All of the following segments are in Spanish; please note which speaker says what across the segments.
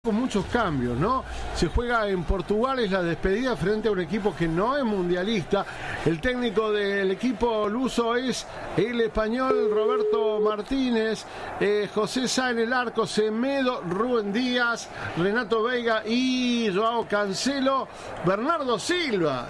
Speaker 1: con muchos cambios, ¿no? Se juega en Portugal, es la despedida frente a un equipo que no es mundialista. El técnico del equipo luso es el español Roberto Martínez, José Sá en el arco, Semedo, Rubén Díaz, Renato Veiga y Joao Cancelo, Bernardo Silva,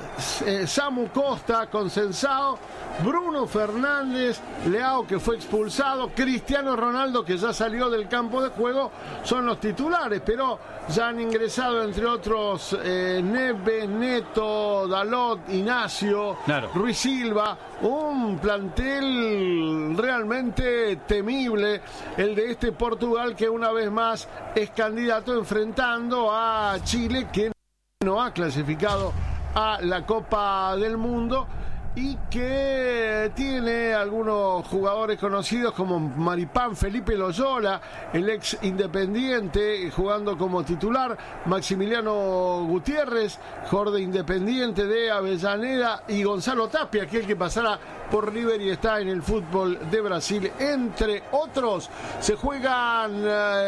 Speaker 1: Samu Costa, Consensao, Bruno Fernández, Leao, que fue expulsado, Cristiano Ronaldo, que ya salió del campo de juego, son los titulares, pero ya han ingresado entre otros Neves, Neto, Dalot, Ignacio, claro, Ruiz Silva, un plantel realmente temible, el de este Portugal, que una vez más es candidato enfrentando a Chile, que no ha clasificado a la Copa del Mundo y que tiene algunos jugadores conocidos como Maripán, Felipe Loyola, el ex Independiente, jugando como titular, Maximiliano Gutiérrez, jugador de Independiente de Avellaneda, y Gonzalo Tapia, aquel que pasará por River y está en el fútbol de Brasil, entre otros. Se juegan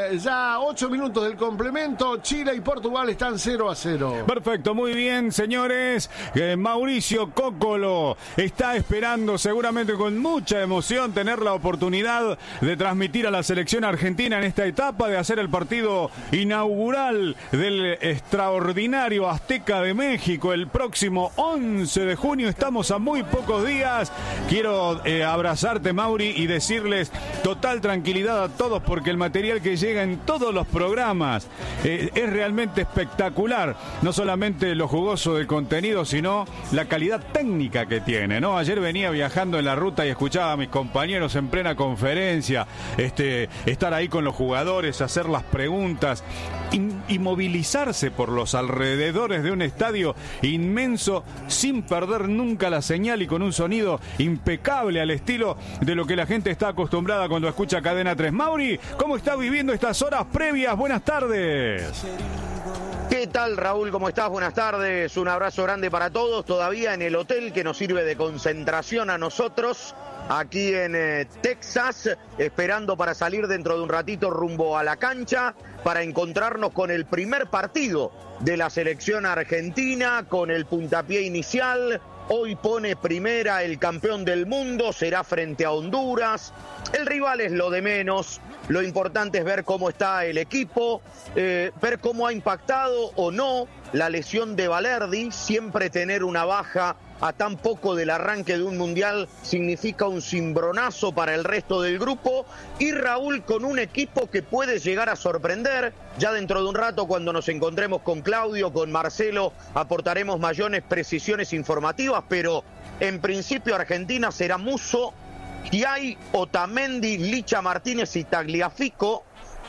Speaker 1: ya 8 minutos del complemento. Chile y Portugal están 0-0.
Speaker 2: Perfecto, muy bien, señores. Mauricio Cóccolo está esperando seguramente con mucha emoción tener la oportunidad de transmitir a la selección argentina en esta etapa, de hacer el partido inaugural del extraordinario Azteca de México el próximo 11 de junio. Estamos a muy pocos días. Quiero abrazarte, Mauri, y decirles total tranquilidad a todos, porque el material que llega en todos los programas es realmente espectacular. No solamente lo jugoso del contenido, sino la calidad técnica que tiene, ¿no? Ayer venía viajando en la ruta y escuchaba a mis compañeros en plena conferencia, estar ahí con los jugadores, hacer las preguntas y movilizarse por los alrededores de un estadio inmenso sin perder nunca la señal y con un sonido impecable al estilo de lo que la gente está acostumbrada cuando escucha Cadena 3. Mauri, ¿cómo está viviendo estas horas previas? Buenas tardes.
Speaker 3: ¿Qué tal, Raúl? ¿Cómo estás? Buenas tardes. Un abrazo grande para todos. Todavía en el hotel que nos sirve de concentración a nosotros, aquí en Texas, esperando para salir dentro de un ratito rumbo a la cancha, para encontrarnos con el primer partido de la selección argentina, con el puntapié inicial. Hoy pone primera el campeón del mundo, será frente a Honduras. El rival es lo de menos. Lo importante es ver cómo está el equipo, ver cómo ha impactado o no la lesión de Balerdi. Siempre tener una baja a tan poco del arranque de un mundial significa un cimbronazo para el resto del grupo. Y Raúl, con un equipo que puede llegar a sorprender. Ya dentro de un rato, cuando nos encontremos con Claudio, con Marcelo, aportaremos mayores precisiones informativas, pero en principio Argentina será Musso, Giai, Otamendi, Licha Martínez y Tagliafico,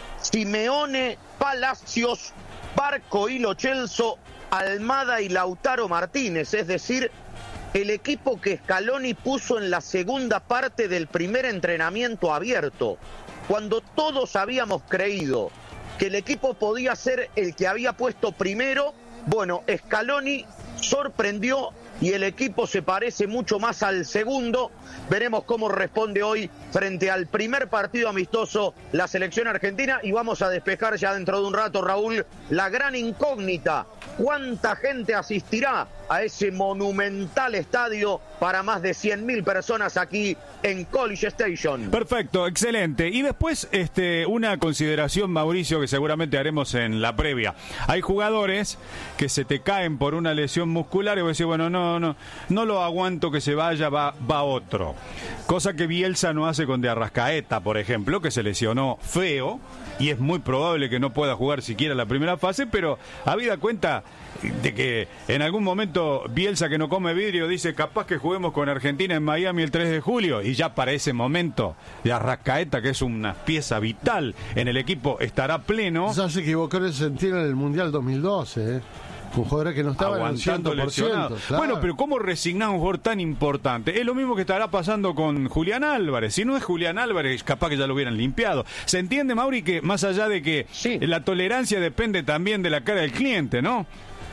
Speaker 3: Simeone, Palacios, Barco y Lo Celso, Almada y Lautaro Martínez, es decir, el equipo que Scaloni puso en la segunda parte del primer entrenamiento abierto, cuando todos habíamos creído que el equipo podía ser el que había puesto primero. Bueno, Scaloni sorprendió y el equipo se parece mucho más al segundo. Veremos cómo responde hoy frente al primer partido amistoso la selección argentina, y vamos a despejar ya dentro de un rato, Raúl, la gran incógnita: ¿cuánta gente asistirá a ese monumental estadio para más de 100.000 personas aquí en College Station?
Speaker 2: Perfecto, excelente. Y después una consideración, Mauricio, que seguramente haremos en la previa. Hay jugadores que se te caen por una lesión muscular y vos decís, bueno, no lo aguanto que se vaya, va otro. Cosa que Bielsa no hace con De Arrascaeta, por ejemplo, que se lesionó feo y es muy probable que no pueda jugar siquiera la primera fase, pero habida cuenta de que en algún momento Bielsa, que no come vidrio, dice capaz que juguemos con Argentina en Miami el 3 de julio, y ya para ese momento De Arrascaeta, que es una pieza vital en el equipo, estará pleno.
Speaker 1: Ya se equivocó en ese sentido en el Mundial 2012, un jugador que no estaba
Speaker 2: aguantando lesionado. Claro. Bueno, pero ¿cómo resignar a un jugador tan importante? Es lo mismo que estará pasando con Julián Álvarez. Si no es Julián Álvarez, capaz que ya lo hubieran limpiado. Se entiende, Mauri, que más allá de que sí, la tolerancia depende también de la cara del cliente, ¿no?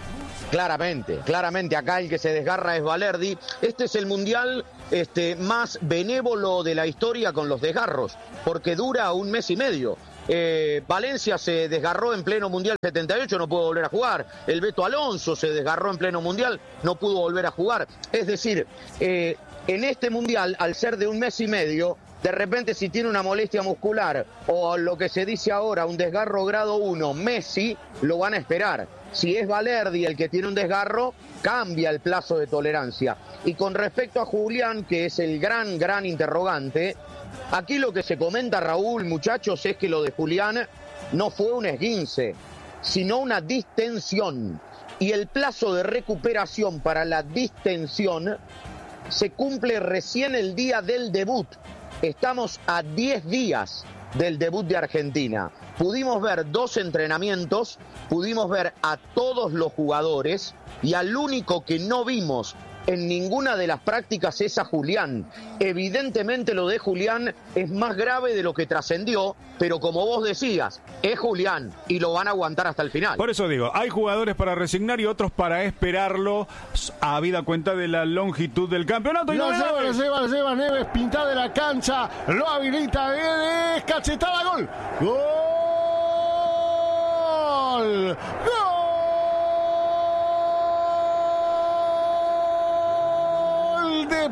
Speaker 3: Claramente, acá el que se desgarra es Balerdi. Este es el mundial más benévolo de la historia con los desgarros, porque dura 1 mes y medio. Valencia se desgarró en pleno Mundial 78, no pudo volver a jugar. El Beto Alonso se desgarró en pleno Mundial, no pudo volver a jugar. Es decir, en este Mundial, al ser de un mes y medio, de repente si tiene una molestia muscular o lo que se dice ahora, un desgarro grado 1, Messi, lo van a esperar. Si es Valerdi el que tiene un desgarro, cambia el plazo de tolerancia. Y con respecto a Julián, que es el gran interrogante, aquí lo que se comenta, Raúl, muchachos, es que lo de Julián no fue un esguince, sino una distensión. Y el plazo de recuperación para la distensión se cumple recién el día del debut. Estamos a 10 días del debut de Argentina. Pudimos ver 2 entrenamientos, pudimos ver a todos los jugadores y al único que no vimos en ninguna de las prácticas es a Julián. Evidentemente lo de Julián es más grave de lo que trascendió, pero como vos decías, es Julián y lo van a aguantar hasta el final.
Speaker 2: Por eso digo, hay jugadores para resignar y otros para esperarlo, habida cuenta de la longitud del campeonato.
Speaker 1: Lo lleva Neves, pintada de la cancha, lo habilita Guedes, cachetada, gol. ¡Gol! De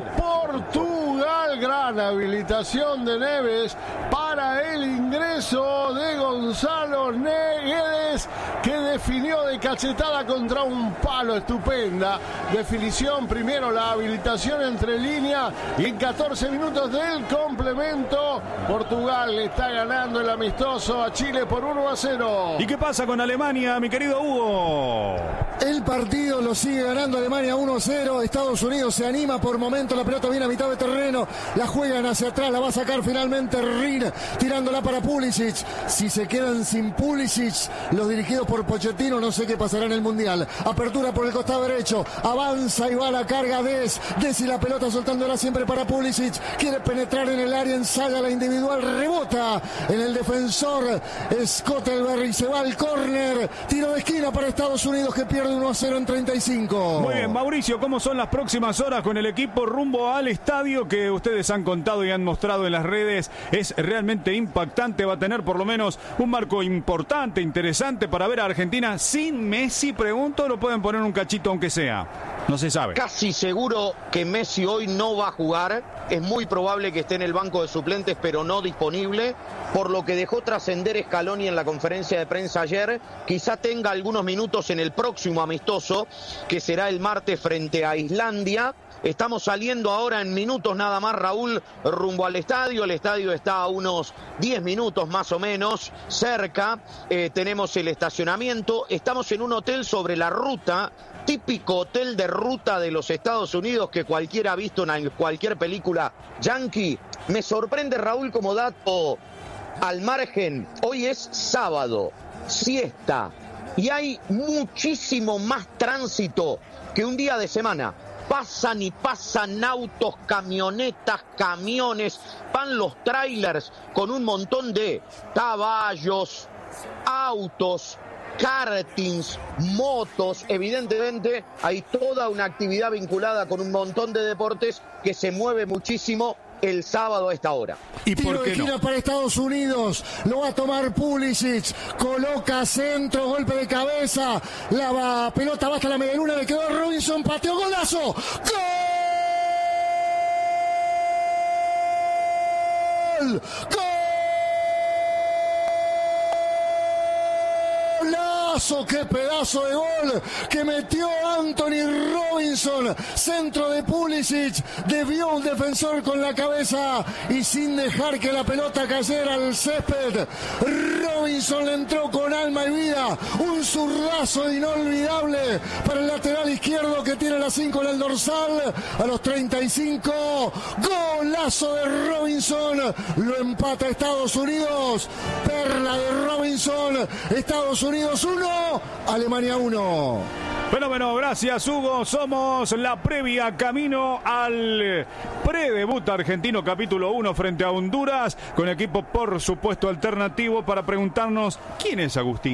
Speaker 1: Portugal, gran habilitación de Neves para el ingreso de Gonzalo Guedes, que definió de cachetada contra un palo, estupenda definición. Primero la habilitación entre línea y en 14 minutos del complemento Portugal le está ganando el amistoso a Chile por 1-0.
Speaker 2: ¿Y qué pasa con Alemania, mi querido Hugo?
Speaker 4: El partido lo sigue ganando Alemania 1-0. Estados Unidos se anima por momento, la pelota viene a mitad de terreno, la juegan hacia atrás, la va a sacar finalmente Rin, tirándola para Pulisic. Si se quedan sin Pulisic, los dirigidos por Pochettino, no sé qué pasará en el Mundial. Apertura por el costado derecho, avanza y va a la carga Des y la pelota soltándola siempre para Pulisic, quiere penetrar en el área, ensaya la individual, rebota en el defensor Scottelberg y se va al córner, tiro de esquina para Estados Unidos que pierde 1-0 en 35.
Speaker 2: Muy bien, Mauricio, ¿cómo son las próximas horas con el equipo rumbo al estadio que ustedes han contado y han mostrado en las redes? Es realmente impactante, va a tener por lo menos un marco importante, interesante para ver a Argentina sin Messi, pregunto, ¿lo pueden poner un cachito aunque sea? No se sabe.
Speaker 3: Casi seguro que Messi hoy no va a jugar, es muy probable que esté en el banco de suplentes pero no disponible, por lo que dejó trascender Scaloni en la conferencia de prensa ayer. Quizá tenga algunos minutos en el próximo amistoso, que será el martes frente a Islandia. Estamos saliendo ahora en minutos nada más, Raúl, rumbo al estadio. El estadio está a unos 10 minutos más o menos, cerca. Tenemos el estacionamiento. Estamos en un hotel sobre la ruta, típico hotel de ruta de los Estados Unidos que cualquiera ha visto en cualquier película yankee. Me sorprende, Raúl, como dato al margen, hoy es sábado, siesta, y hay muchísimo más tránsito que un día de semana. Pasan y pasan autos, camionetas, camiones, van los trailers con un montón de caballos, autos, kartings, motos. Evidentemente hay toda una actividad vinculada con un montón de deportes que se mueve muchísimo el sábado a esta hora.
Speaker 2: ¿Y por qué
Speaker 4: Tiro de esquina para Estados Unidos, lo va a tomar Pulisic, coloca centro, golpe de cabeza, la pelota va hasta la medialuna, le quedó Robinson, pateó, golazo, ¡gol! ¡Gol! ¡Qué pedazo de gol que metió Anthony Robinson! Centro de Pulisic, desvió un defensor con la cabeza y sin dejar que la pelota cayera al césped. Robinson le entró con alma y vida, un zurdazo inolvidable para el lateral izquierdo que tiene la 5 en el dorsal. A los 35, golazo de Robinson, lo empata Estados Unidos. Perla de Robinson, Estados Unidos 1, Alemania 1.
Speaker 2: Fenómeno, gracias Hugo. Somos la previa camino al predebut argentino capítulo 1 frente a Honduras, con equipo por supuesto alternativo, para preguntarnos quién es Agustín Gial.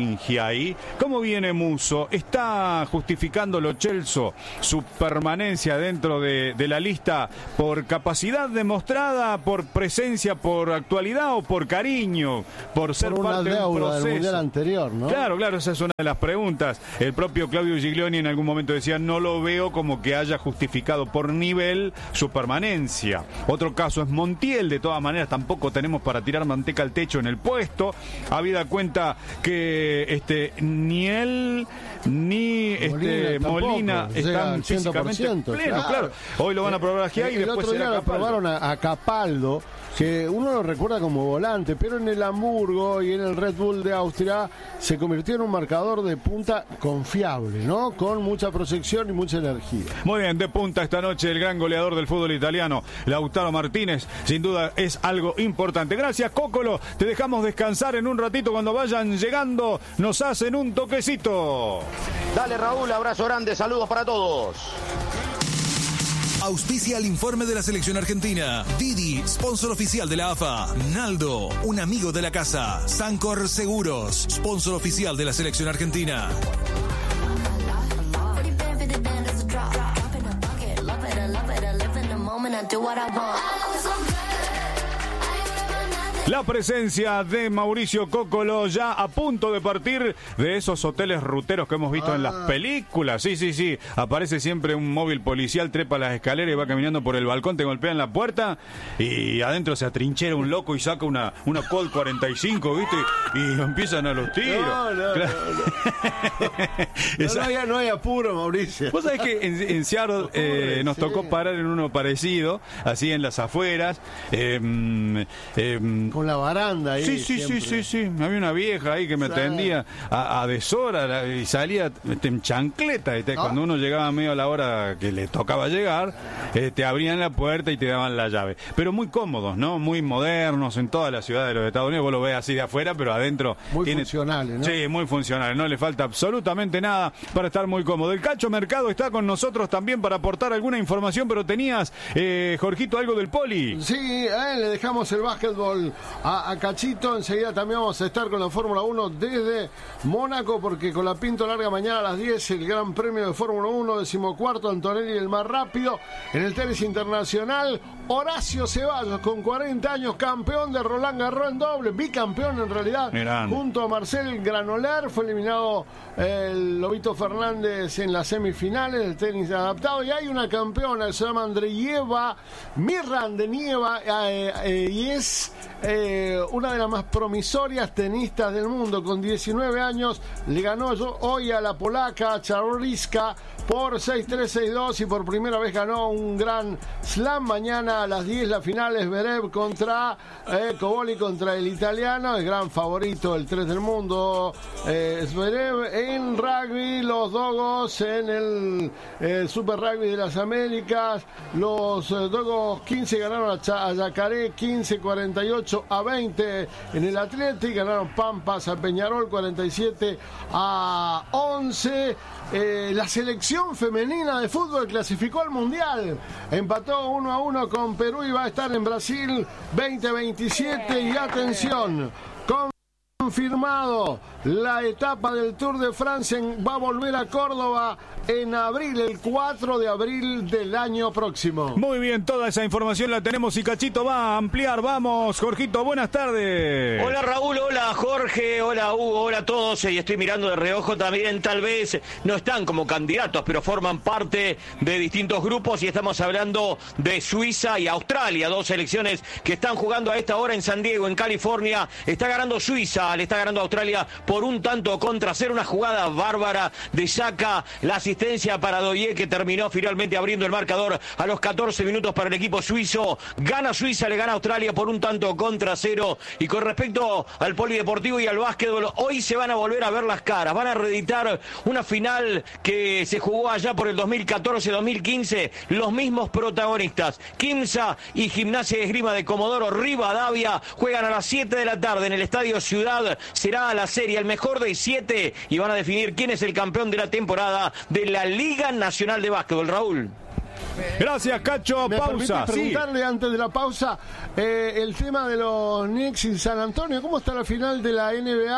Speaker 2: ahí. ¿Cómo viene Musso? ¿Está justificando Lo Celso su permanencia dentro de la lista por capacidad demostrada, por presencia, por actualidad o por cariño, por ser parte de un proceso
Speaker 1: del mundial anterior, ¿no?
Speaker 2: Claro, esa es una de las preguntas. El propio Claudio Giglioni en algún momento decía, no lo veo como que haya justificado por nivel su permanencia. Otro caso es Montiel, de todas maneras tampoco tenemos para tirar manteca al techo en el puesto, habida cuenta que ni él ni Molina están físicamente plenos, claro. Hoy lo van a probar aquí y
Speaker 1: el
Speaker 2: después
Speaker 1: otro día lo probaron a Capaldo, que uno lo recuerda como volante, pero en el Hamburgo y en el Red Bull de Austria se convirtió en un marcador de punta confiable, ¿no? Con mucha proyección y mucha energía.
Speaker 2: Muy bien, de punta esta noche el gran goleador del fútbol italiano, Lautaro Martínez, sin duda es algo importante. Gracias, Cocolo, te dejamos descansar en un ratito. Cuando vayan llegando nos hacen un toquecito.
Speaker 3: Dale, Raúl, abrazo grande, saludos para todos.
Speaker 5: Auspicia el informe de la selección argentina. Didi, sponsor oficial de la AFA. Naldo, un amigo de la casa. Sancor Seguros, sponsor oficial de la selección argentina.
Speaker 2: La presencia de Mauricio Cocolo ya a punto de partir de esos hoteles ruteros que hemos visto en las películas. Sí. Aparece siempre un móvil policial, trepa las escaleras y va caminando por el balcón, te golpean la puerta y adentro se atrinchera un loco y saca una Colt 45, ¿viste? Y empiezan a los tiros.
Speaker 1: No hay apuro, Mauricio.
Speaker 2: Vos sabés que en Seattle nos tocó parar en uno parecido, así en las afueras.
Speaker 1: Con la baranda ahí.
Speaker 2: Sí. Había una vieja ahí que me atendía a deshora y salía en chancleta. Cuando uno llegaba medio a la hora que le tocaba llegar, te abrían la puerta y te daban la llave. Pero muy cómodos, ¿no? Muy modernos en toda la ciudad de los Estados Unidos. Vos lo ves así de afuera, pero adentro
Speaker 1: muy funcionales, ¿no?
Speaker 2: Sí, muy funcionales. No le falta absolutamente nada para estar muy cómodo. El Cacho Mercado está con nosotros también para aportar alguna información, pero tenías, Jorgito, algo del Poli.
Speaker 1: Sí, le dejamos el básquetbol a Cachito. Enseguida también vamos a estar con la Fórmula 1 desde Mónaco, porque con la Pinto Larga mañana a las 10 el Gran Premio de Fórmula 1, 14º Antonelli, el más rápido. En el tenis internacional, Horacio Ceballos, con 40 años, campeón de Roland Garros en doble, bicampeón en realidad, junto a Marcel Granollers. Fue eliminado el Lobito Fernández en las semifinales del tenis adaptado, y hay una campeona, se llama Andreyeva Mirandenieva, y es una de las más promisorias tenistas del mundo. Con 19 años le ganó hoy a la polaca Charoryska por 6-3, 6-2, y por primera vez ganó un gran slam. Mañana a las 10 la final es Zverev contra Coboli, contra el italiano, el gran favorito, el 3 del mundo, Zverev. En rugby, los Dogos en el Super Rugby de las Américas, los Dogos 15 ganaron a Yacaré 15-48-20. En el Athletic ganaron Pampas a Peñarol 47-11. La selección femenina de fútbol clasificó al Mundial, empató 1-1 con Perú y va a estar en Brasil 2027. Y atención, confirmado la etapa del Tour de Francia, va a volver a Córdoba en abril, el 4 de abril del año próximo.
Speaker 2: Muy bien, toda esa información la tenemos y Cachito va a ampliar. Vamos, Jorgito, buenas tardes.
Speaker 3: Hola, Raúl, hola, Jorge, hola, Hugo, hola a todos. Y estoy mirando de reojo también, tal vez no están como candidatos, pero forman parte de distintos grupos, y estamos hablando de Suiza y Australia, dos selecciones que están jugando a esta hora en San Diego, en California. Está ganando Suiza, le está ganando a Australia por 1-0, una jugada bárbara de Xhaka, la asistencia para Doye, que terminó finalmente abriendo el marcador a los 14 minutos para el equipo suizo. Gana Suiza, le gana a Australia por 1-0. Y con respecto al polideportivo y al básquetbol, hoy se van a volver a ver las caras, van a reeditar una final que se jugó allá por el 2014-2015, los mismos protagonistas, Quimsa y Gimnasia de Esgrima de Comodoro Rivadavia, juegan a las 7 de la tarde en el Estadio Ciudad. Será la serie el mejor de 7 y van a definir quién es el campeón de la temporada de la Liga Nacional de Básquetbol. Raúl.
Speaker 2: Gracias, Cacho.
Speaker 1: ¿Me
Speaker 2: pausa.
Speaker 1: Preguntarle antes de la pausa el tema de los Knicks y San Antonio? ¿Cómo está la final de la NBA?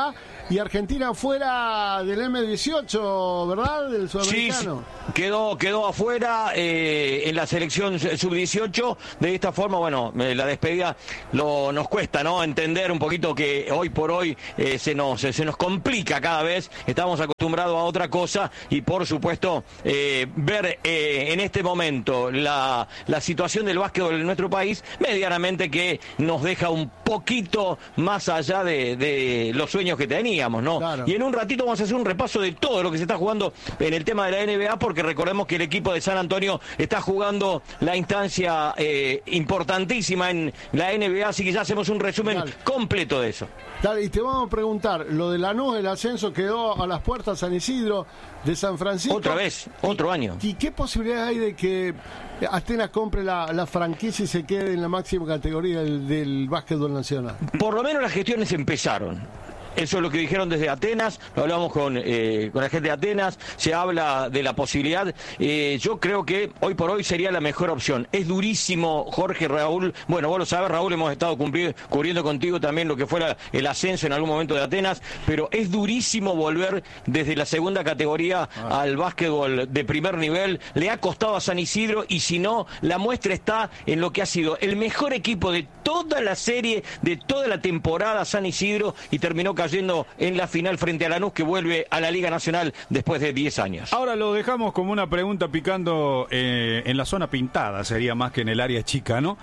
Speaker 1: y Argentina fuera del M18, ¿verdad? Del sudamericano.
Speaker 6: Sí, quedó afuera en la selección sub-18. De esta forma, bueno, la despedida nos cuesta, ¿no? Entender un poquito que hoy por hoy se nos complica cada vez. Estamos acostumbrados a otra cosa y, por supuesto, ver en este momento la situación del básquetbol en nuestro país, medianamente que nos deja un poquito más allá de los sueños que teníamos, ¿no? Claro. Y en un ratito vamos a hacer un repaso de todo lo que se está jugando en el tema de la NBA, porque recordemos que el equipo de San Antonio está jugando la instancia importantísima en la NBA, así que ya hacemos un resumen completo de eso.
Speaker 1: Dale, y te vamos a preguntar, lo de Lanús, el ascenso quedó a las puertas San Isidro de San Francisco.
Speaker 6: Otra vez, otro año.
Speaker 1: ¿Y qué posibilidades hay de que Atenas compre la franquicia y se quede en la máxima categoría del básquetbol nacional?
Speaker 6: Por lo menos las gestiones empezaron. Eso es lo que dijeron desde Atenas, lo hablamos con la gente de Atenas, se habla de la posibilidad. Yo creo que hoy por hoy sería la mejor opción. Es durísimo, Jorge, Raúl, bueno, vos lo sabés, Raúl, hemos estado cubriendo contigo también lo que fuera el ascenso en algún momento de Atenas, pero es durísimo volver desde la segunda categoría al básquetbol de primer nivel. Le ha costado a San Isidro y si no, la muestra está en lo que ha sido el mejor equipo de toda la serie, de toda la temporada San Isidro, y terminó cayendo en la final frente a Lanús, que vuelve a la Liga Nacional después de 10 años.
Speaker 2: Ahora lo dejamos como una pregunta picando en la zona pintada, sería más que en el área chica, ¿no?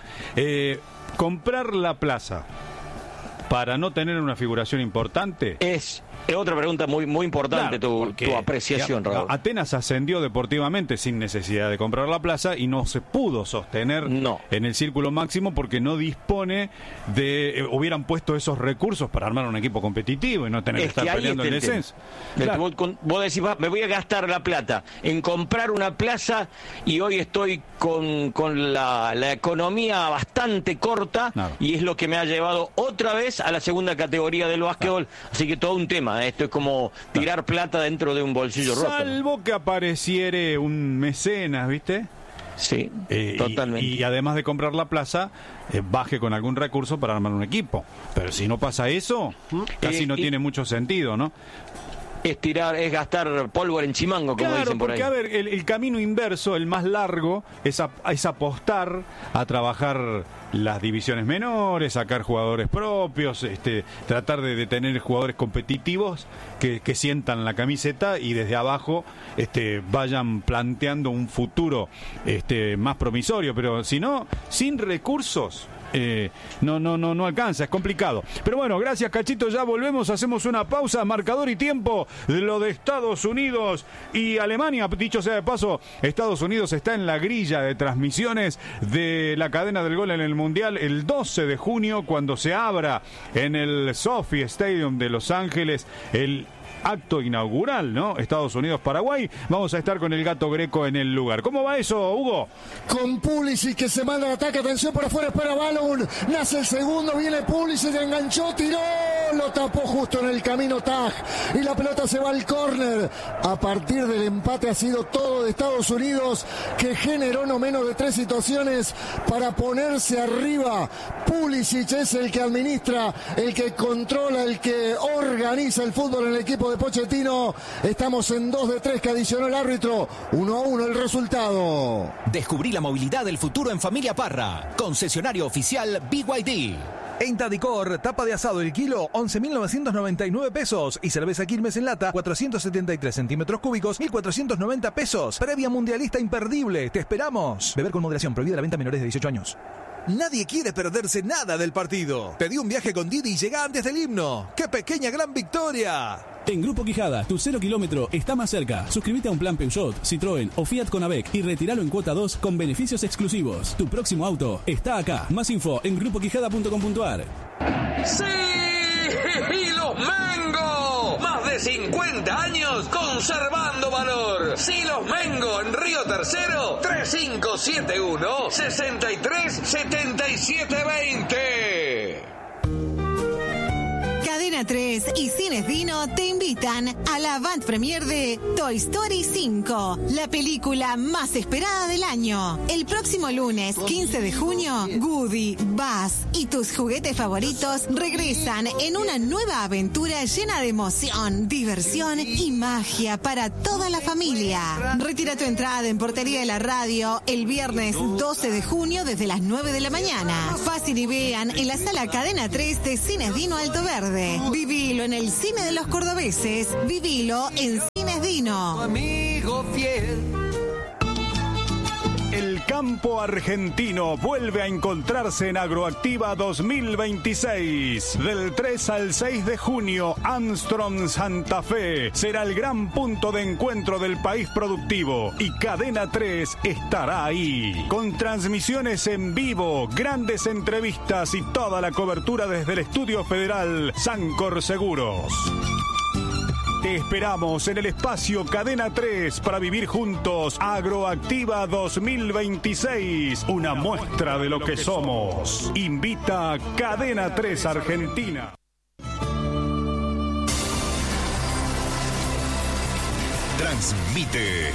Speaker 2: Comprar la plaza para no tener una figuración importante
Speaker 6: es otra pregunta muy importante, claro, tu apreciación, Raúl.
Speaker 2: Atenas ascendió deportivamente sin necesidad de comprar la plaza y no se pudo sostener en el círculo máximo porque no dispone de... hubieran puesto esos recursos para armar un equipo competitivo y no tener que estar peleando el descenso.
Speaker 6: Claro. Vos decís, me voy a gastar la plata en comprar una plaza y hoy estoy con la economía bastante corta, y es lo que me ha llevado otra vez a la segunda categoría del básquetbol. Así que todo un tema. Esto es como tirar plata dentro de un bolsillo roto.
Speaker 2: Salvo que apareciere un mecenas, ¿viste?
Speaker 6: Sí, totalmente.
Speaker 2: Y además de comprar la plaza, baje con algún recurso para armar un equipo. Pero si no pasa eso, casi no tiene mucho sentido, ¿no?
Speaker 6: Es gastar pólvora en chimango, como dicen por ahí.
Speaker 2: Claro, porque, a ver, el camino inverso, el más largo, es apostar a trabajar las divisiones menores, sacar jugadores propios, tratar de tener jugadores competitivos que sientan la camiseta y desde abajo vayan planteando un futuro más promisorio. Pero si no, sin recursos... no alcanza, es complicado. Pero bueno, gracias, Cachito, ya volvemos, hacemos una pausa, marcador y tiempo de lo de Estados Unidos y Alemania. Dicho sea de paso, Estados Unidos está en la grilla de transmisiones de la cadena del gol en el Mundial el 12 de junio, cuando se abra en el SoFi Stadium de Los Ángeles el acto inaugural, ¿no? Estados Unidos-Paraguay. Vamos a estar con el Gato Greco en el lugar. ¿Cómo va eso, Hugo?
Speaker 4: Con Pulisic que se manda al ataque. Atención por afuera, espera Balón. Nace el segundo, viene Pulisic, enganchó, tiró. Lo tapó justo en el camino Taj. Y la pelota se va al córner. A partir del empate ha sido todo de Estados Unidos, que generó no menos de 3 situaciones para ponerse arriba. Pulisic es el que administra, el que controla, el que organiza el fútbol en el equipo de Pochettino. Estamos en 2 de 3 que adicionó el árbitro. 1-1 el resultado.
Speaker 7: Descubrí la movilidad del futuro en Familia Parra. Concesionario oficial BYD.
Speaker 8: En Tadicor, tapa de asado el kilo, 11.999 pesos. Y cerveza Quilmes en lata, 473 centímetros cúbicos, 1.490 pesos. Previa mundialista imperdible. Te esperamos. Beber con moderación. Prohibida la venta a menores de 18 años.
Speaker 5: Nadie quiere perderse nada del partido. Pedí un viaje con Didi y llega antes del himno. ¡Qué pequeña gran victoria!
Speaker 9: En Grupo Quijada, tu 0 kilómetro está más cerca. Suscríbete a un plan Peugeot, Citroën o Fiat Conavec y retíralo en cuota 2 con beneficios exclusivos. Tu próximo auto está acá. Más info en grupoquijada.com.ar.
Speaker 10: ¡Sí! ¡Y los Mengo! Más de 50 años conservando valor. Silos Mengo en Río Tercero, 3571-637720.
Speaker 11: Cadena Cadena 3 y Cines Dino te invitan a la avant premiere de Toy Story 5, la película más esperada del año. El próximo lunes, 15 de junio, Woody, Buzz y tus juguetes favoritos regresan en una nueva aventura llena de emoción, diversión y magia para toda la familia. Retira tu entrada en Portería de la Radio el viernes 12 de junio desde las 9 de la mañana. Pasen y vean en la sala Cadena 3 de Cines Dino Alto Verde. Vivilo en el cine de los cordobeses. Vivilo en Cines Dino.
Speaker 7: Amigo fiel.
Speaker 2: El campo argentino vuelve a encontrarse en Agroactiva 2026. Del 3 al 6 de junio, Armstrong Santa Fe será el gran punto de encuentro del país productivo y Cadena 3 estará ahí. Con transmisiones en vivo, grandes entrevistas y toda la cobertura desde el Estudio Federal Sancor Seguros. Te esperamos en el espacio Cadena 3 para vivir juntos Agroactiva 2026, una muestra de lo que somos. Invita Cadena 3 Argentina.
Speaker 12: Transmite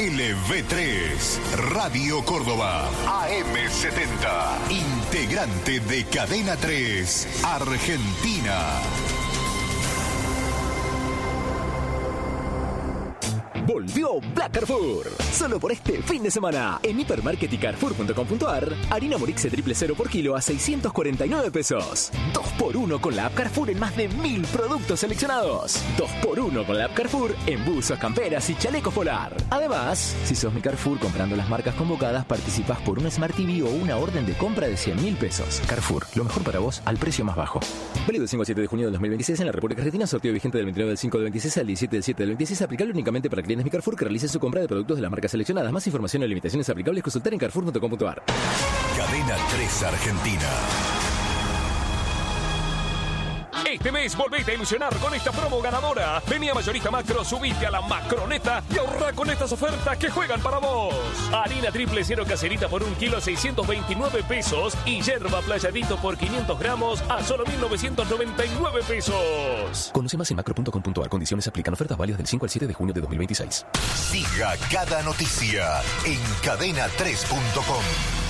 Speaker 12: LV3 Radio Córdoba AM70, integrante de Cadena 3 Argentina.
Speaker 13: Volvió Black Carrefour. Solo por este fin de semana. En Hipermarket y Carrefour.com.ar, harina Morixe triple 0 por kilo a 649 pesos. 2x1 con la app Carrefour en más de 1000 productos seleccionados. 2x1 con la app Carrefour en buzos, camperas y chalecos polar. Además, si sos mi Carrefour comprando las marcas convocadas, participás por un Smart TV o una orden de compra de 100.000 pesos. Carrefour, lo mejor para vos al precio más bajo. Válido del 5 al 7 de junio del 2026 en la República Argentina. Sorteo vigente del 29 del 5 del 26 al 17 del 7 del 26. Aplicable únicamente para clientes Mi Carrefour que realicen su compra de productos de las marcas seleccionadas. Más información y limitaciones aplicables consultar en Carrefour.com.ar.
Speaker 12: Cadena 3 Argentina.
Speaker 14: Este mes volvete a ilusionar con esta promo ganadora. Vení a Mayorista Macro, subite a la Macroneta y ahorra con estas ofertas que juegan para vos. Harina triple 0 caserita por 1 kilo a 629 pesos y yerba playadito por 500 gramos a solo 1.999 pesos.
Speaker 13: Conoce más en macro.com.ar. Condiciones aplican. Ofertas válidas del 5 al 7 de junio de 2026.
Speaker 12: Siga cada noticia en cadena3.com.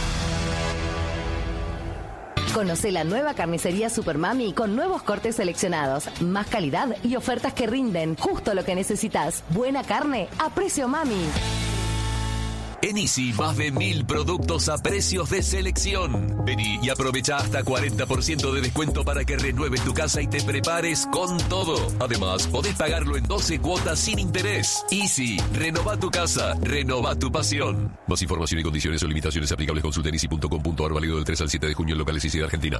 Speaker 15: Conoce la nueva carnicería Supermami con nuevos cortes seleccionados, más calidad y ofertas que rinden. Justo lo que necesitas. Buena carne a precio mami.
Speaker 5: En Easy, más de 1000 productos a precios de selección. Vení y aprovecha hasta 40% de descuento para que renueves tu casa y te prepares con todo. Además, podés pagarlo en 12 cuotas sin interés. Easy, renova tu casa, renova tu pasión. Más información y condiciones o limitaciones aplicables consulta en easy.com.ar, válido del 3 al 7 de junio en locales Easy de Argentina.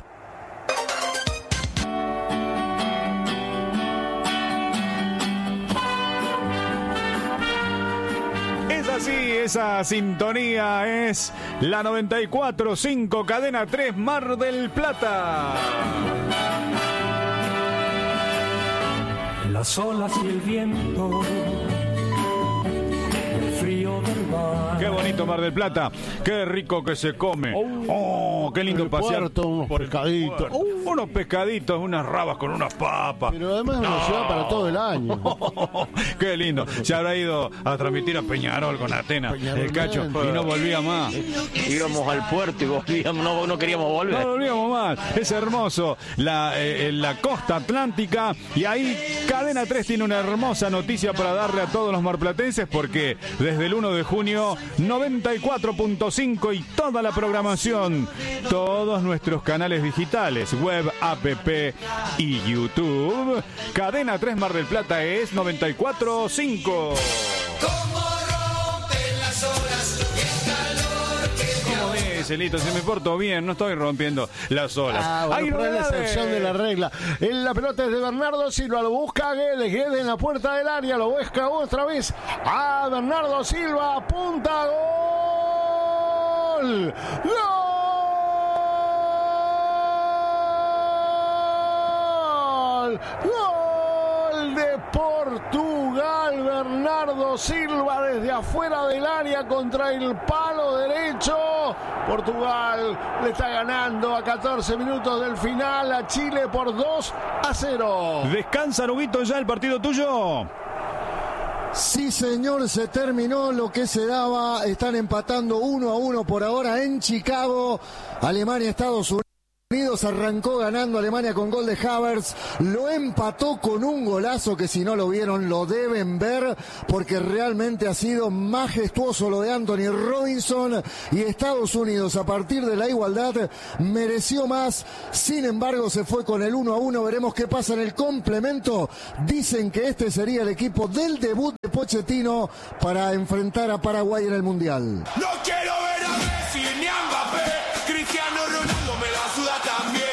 Speaker 2: Sí, esa sintonía es la 94.5 Cadena 3 Mar del Plata.
Speaker 16: Las olas y el viento, el frío del mar.
Speaker 2: Qué bonito Mar del Plata, qué rico que se come. Oh, qué lindo pasear.
Speaker 1: Puerto, unos pescaditos.
Speaker 2: Unos pescaditos, unas rabas con unas papas.
Speaker 1: Pero además es una ciudad para todo el año.
Speaker 2: Qué lindo. Se habrá ido a transmitir a Peñarol con Atena, el Cacho, y no volvía más.
Speaker 6: Íbamos al puerto y volvíamos, no queríamos volver.
Speaker 2: No volvíamos más. Es hermoso la costa atlántica, y ahí Cadena 3 tiene una hermosa noticia para darle a todos los marplatenses, porque desde el 1 de junio 94.5 y toda la programación, todos nuestros canales digitales, web, app y YouTube, Cadena 3 Mar del Plata es 94.5. Celito, si me porto bien, no estoy rompiendo las olas.
Speaker 1: Bueno, por la excepción de la regla. En la pelota es de Bernardo Silva, lo busca Guedes en la puerta del área, lo busca otra vez a Bernardo Silva, apunta, gol. ¡Gol! de Portugal. Bernardo Silva desde afuera del área contra el palo derecho. Portugal le está ganando a 14 minutos del final a Chile por 2-0.
Speaker 2: ¿Descansa, Huguito, ya el partido tuyo?
Speaker 4: Sí, señor, se terminó lo que se daba. Están empatando 1-1 por ahora en Chicago. Alemania, Estados Unidos. Arrancó ganando Alemania con gol de Havertz, lo empató con un golazo que si no lo vieron lo deben ver porque realmente ha sido majestuoso lo de Anthony Robinson, y Estados Unidos a partir de la igualdad mereció más, sin embargo se fue con el 1-1, veremos qué pasa en el complemento. Dicen que este sería el equipo del debut de Pochettino para enfrentar a Paraguay en el Mundial.
Speaker 17: No quiero ver a Messi ni a Mbappé, Cristiano Ronaldo me la suda también.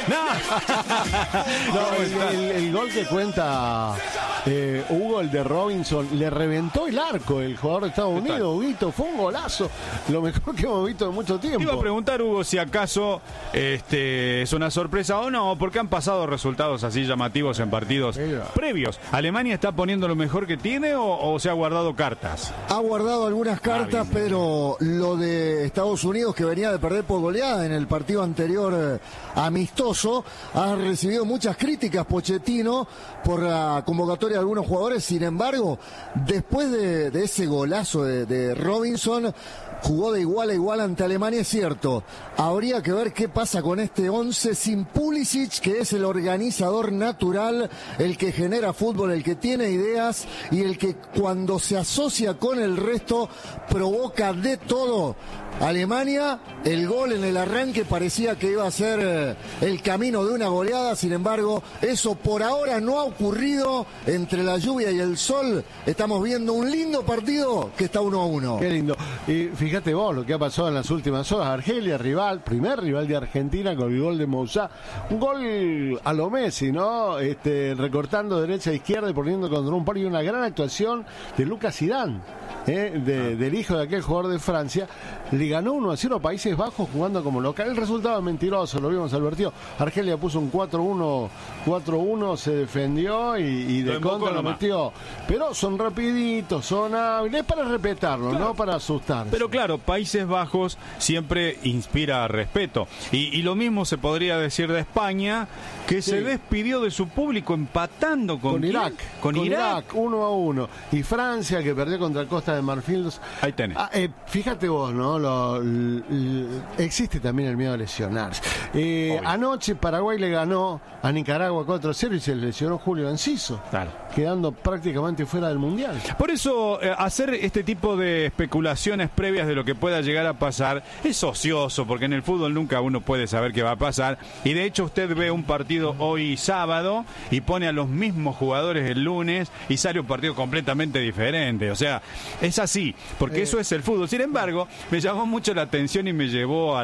Speaker 1: No, el gol que cuenta Hugo, el de Robinson, le reventó el arco el jugador de Estados Unidos. Huguito, fue un golazo, lo mejor que hemos visto en mucho tiempo.
Speaker 2: Te iba a preguntar, Hugo, si acaso es una sorpresa o no, porque han pasado resultados así llamativos en partidos previos. ¿Alemania está poniendo lo mejor que tiene o se ha guardado cartas?
Speaker 4: Ha guardado algunas cartas, pero lo de Estados Unidos, que venía de perder por goleada en el partido anterior amistoso, ha recibido muchas críticas Pochettino por la convocatoria de algunos jugadores. Sin embargo, después de ese golazo de Robinson, jugó de igual a igual ante Alemania, es cierto. Habría que ver qué pasa con este 11 sin Pulisic, que es el organizador natural, el que genera fútbol, el que tiene ideas y el que cuando se asocia con el resto provoca de todo. Alemania, el gol en el arranque parecía que iba a ser el camino de una goleada, sin embargo, eso por ahora no ha ocurrido. Entre la lluvia y el sol estamos viendo un lindo partido que está 1-1.
Speaker 1: Qué lindo. Y fíjate vos lo que ha pasado en las últimas horas. Argelia, primer rival de Argentina con el gol de Moussa. Un gol a lo Messi, ¿no? Recortando derecha a izquierda y poniendo contra un par, y una gran actuación de Lucas Zidane, del hijo de aquel jugador de Francia. Le ganó 1-0 a Países Bajos jugando como local. El resultado es mentiroso, lo vimos advertido. Argelia puso un 4-1, se defendió y de contra lo metió. Pero son rapiditos, son hábiles para respetarlo, claro, no para asustar.
Speaker 2: Pero claro, Países Bajos siempre inspira respeto. Y lo mismo se podría decir de España, que se despidió de su público empatando con
Speaker 1: Irak. Con Irak 1-1. Y Francia, que perdió contra Costa de Marfil.
Speaker 2: Ahí tenés.
Speaker 1: Fíjate vos, ¿no? Existe también el miedo a lesionarse. Anoche Paraguay le ganó a Nicaragua 4-0 y se lesionó Julio Enciso, quedando prácticamente fuera del Mundial.
Speaker 2: Por eso hacer este tipo de especulaciones previas de lo que pueda llegar a pasar es ocioso, porque en el fútbol nunca uno puede saber qué va a pasar. Y de hecho usted ve un partido hoy sábado y pone a los mismos jugadores el lunes y sale un partido completamente diferente. O sea, es así, porque eso es el fútbol. Sin embargo, me llamó mucho la atención y me llevó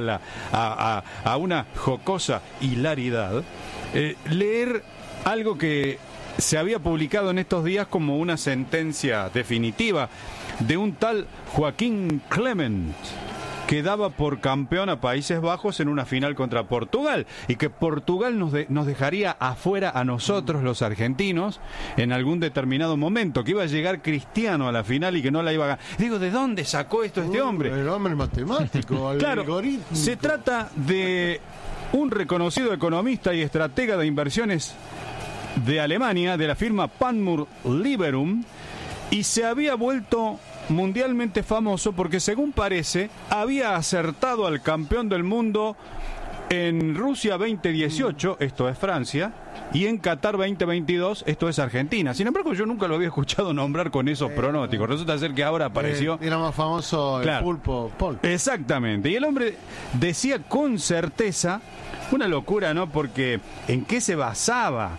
Speaker 2: a una jocosa hilaridad leer algo que se había publicado en estos días como una sentencia definitiva de un tal Joaquín Clement, que daba por campeón a Países Bajos en una final contra Portugal, y que Portugal nos dejaría afuera a nosotros, los argentinos, en algún determinado momento, que iba a llegar Cristiano a la final y que no la iba a ganar. Digo, ¿de dónde sacó esto este hombre?
Speaker 1: El hombre matemático,
Speaker 2: claro,
Speaker 1: algoritmo.
Speaker 2: Se trata de un reconocido economista y estratega de inversiones de Alemania, de la firma Panmure Liberum, y se había vuelto mundialmente famoso porque, según parece, había acertado al campeón del mundo en Rusia 2018, esto es Francia, y en Qatar 2022, esto es Argentina. Sin embargo, yo nunca lo había escuchado nombrar con esos pronósticos. Resulta ser que ahora apareció...
Speaker 1: Era más famoso el pulpo.
Speaker 2: Exactamente. Y el hombre decía con certeza, una locura, ¿no? Porque ¿en qué se basaba?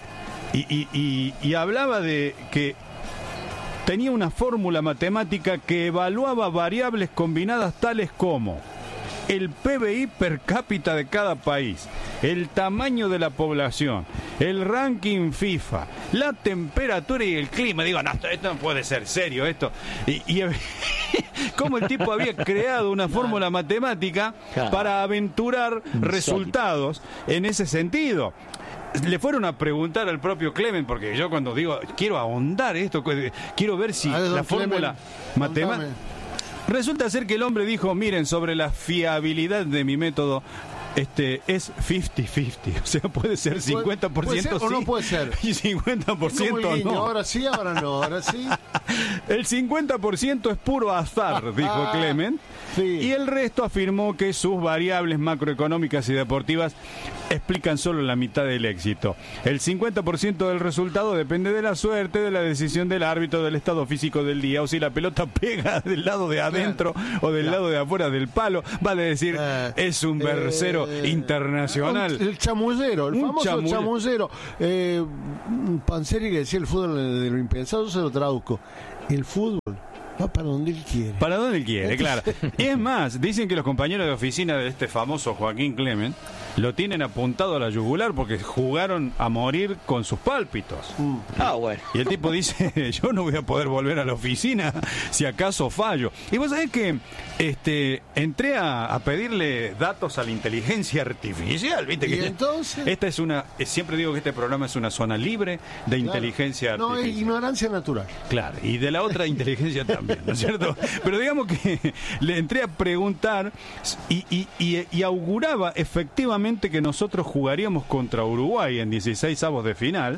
Speaker 2: Y hablaba de que tenía una fórmula matemática que evaluaba variables combinadas tales como el PBI per cápita de cada país, el tamaño de la población, el ranking FIFA, la temperatura y el clima. Digo, no, esto no puede ser serio, esto. Y cómo el tipo había creado una fórmula matemática para aventurar resultados en ese sentido. le fueron a preguntar al propio Clement, porque yo cuando digo, quiero ahondar esto, quiero ver si la fórmula matemática... Resulta ser que el hombre dijo, miren, sobre la fiabilidad de mi método, es 50-50, o sea, puede ser 50%
Speaker 1: ¿Puede ser,
Speaker 2: sí
Speaker 1: o no puede ser?
Speaker 2: Y 50% no.
Speaker 1: Ahora sí, ahora no, ahora sí.
Speaker 2: El 50% es puro azar, dijo Clement, y el resto afirmó que sus variables macroeconómicas y deportivas explican solo la mitad del éxito. El 50% del resultado depende de la suerte, de la decisión del árbitro, del estado físico del día, o si la pelota pega del lado de adentro o del lado de afuera del palo, vale decir, es un versero internacional.
Speaker 1: El chamullero, el famoso chamullero. Panzeri, que decía el fútbol de lo impensado, se lo traduzco. El fútbol va para donde él quiere.
Speaker 2: Para donde él quiere, claro. Y es más, dicen que los compañeros de oficina de este famoso Joaquín Clement lo tienen apuntado a la yugular porque jugaron a morir con sus pálpitos.
Speaker 6: Bueno.
Speaker 2: Y el tipo dice, yo no voy a poder volver a la oficina si acaso fallo. Y vos sabés que entré a pedirle datos a la inteligencia artificial, ¿viste?
Speaker 1: ¿Y entonces?
Speaker 2: Esta es siempre digo que este programa es una zona libre de inteligencia artificial.
Speaker 1: No, es ignorancia natural.
Speaker 2: Claro, y de la otra inteligencia también, ¿no es cierto? Pero digamos que le entré a preguntar y auguraba efectivamente que nosotros jugaríamos contra Uruguay en 16avos de final,